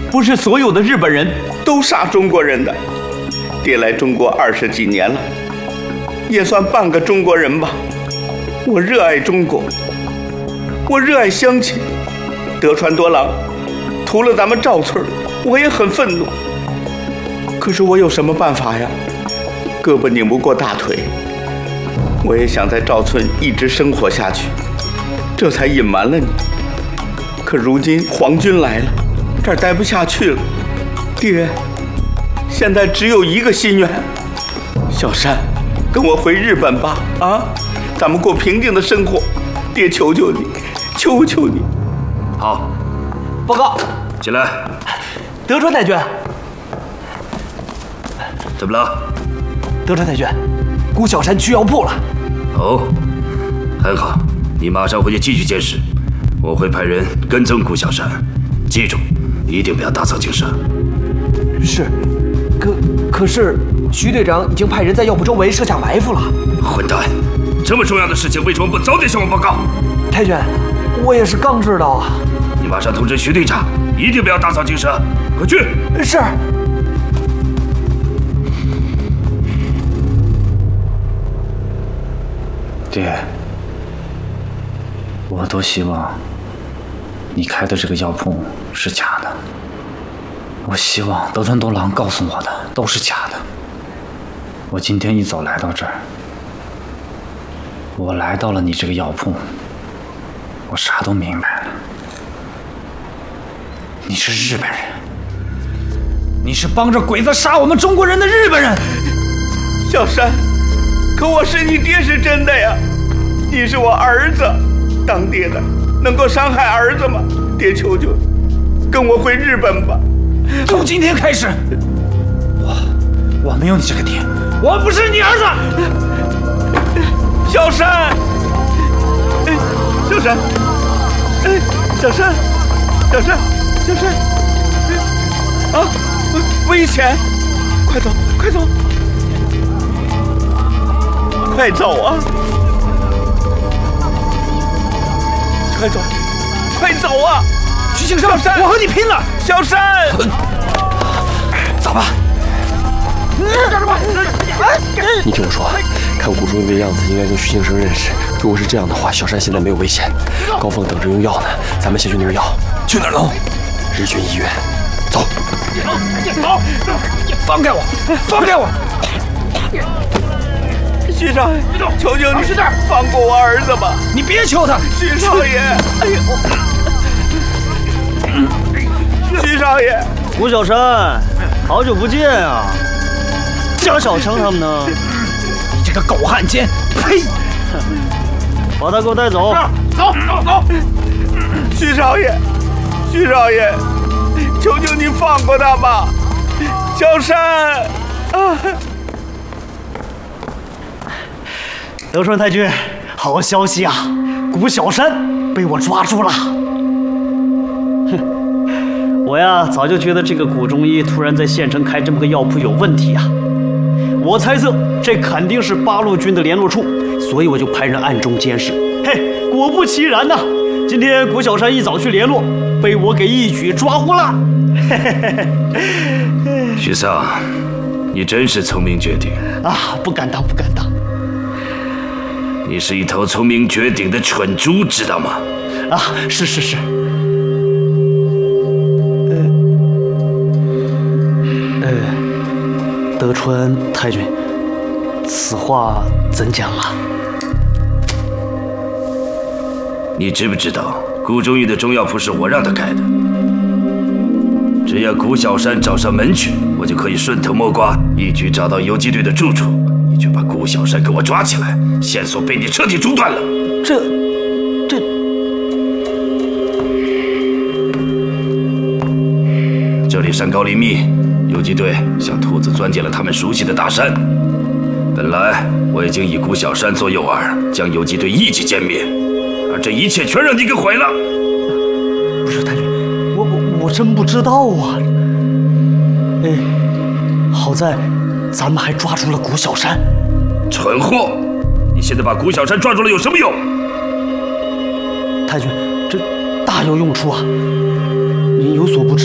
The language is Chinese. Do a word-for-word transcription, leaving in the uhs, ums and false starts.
不是所有的日本人都杀中国人的。爹来中国二十几年了，也算半个中国人吧。我热爱中国，我热爱乡亲。德川多郎屠了咱们赵村，我也很愤怒。可是我有什么办法呀？胳膊拧不过大腿。我也想在赵村一直生活下去，这才隐瞒了你。可如今皇军来了，这儿待不下去了。爹，现在只有一个心愿，小山，跟我回日本吧！啊，咱们过平静的生活。爹，求求你，求求你。 好， 报告， 起来。 德川太君， 怎么了？ 德川太君，谷小山去药铺了。 哦，很好，你马上回去继续监视，我会派人跟踪谷小山，记住，一定不要打草惊蛇。 是，可可是徐队长已经派人在药铺周围设下埋伏了。 混蛋！这么重要的事情，为什么不早点向我报告？ 太君，我也是刚知道啊。 你马上通知徐队长，一定不要打草惊蛇，快去！ 是。 爹，我多希望你开的这个药铺是假的。我希望德川多郎告诉我的都是假的。我今天一早来到这儿，我来到了你这个药铺，我啥都明白了。你是日本人，你是帮着鬼子杀我们中国人的日本人。 小山，可我是你爹是真的呀，你是我儿子，当爹的能够伤害儿子吗？爹，求求你，跟我回日本吧。 从今天开始，我我没有你这个爹，我不是你儿子。 小山，哎，小山，哎，小山，小山，小山，啊，危险！快走，快走，快走啊！快走，快走啊！ 徐庆生，我和你拼了！ 小山， 走吧。 你听我说，看谷中义的样子，应该跟徐庆生认识。如果是这样的话，小山现在没有危险。高凤等着用药呢，咱们先去那儿要。 去哪儿弄？ 日军医院。走。 走！放开我！放开我！ 徐少爷，求求你，放过我儿子吧！ 你别求他， 徐少爷！哎呦，徐少爷， 谷小山，好久不见啊！贾小强他们呢？ 你这个狗汉奸！呸！ 把他给我带走！ 走走走！ 徐少爷，徐少爷，求求你放过他吧！小山，啊！ 德川太君，好消息啊！谷小山被我抓住了。哼，我呀早就觉得这个谷中医突然在县城开这么个药铺有问题啊。我猜测这肯定是八路军的联络处，所以我就派人暗中监视。嘿，果不其然呐、啊，今天谷小山一早去联络，被我给一举抓获了。 徐桑，你真是聪明绝顶啊！不敢当，不敢当。 你是一头聪明绝顶的蠢猪，知道吗？ 啊，是是是。呃，呃，德川太君，此话怎讲啊？ 你知不知道，谷中义的中药铺是我让他开的？只要谷小山找上门去，我就可以顺藤摸瓜，一举找到游击队的住处。你就把谷小山给我抓起来，线索被你彻底中断了。 这，这， 这里山高林密，游击队像兔子钻进了他们熟悉的大山。本来我已经以谷小山做诱饵，将游击队一起歼灭，而这一切全让你给毁了。 不是太君，我我我真不知道啊。哎，好在咱们还抓住了谷小山。 蠢货！你现在把谷小山抓住了有什么用？ 太君，这大有用处啊！您有所不知。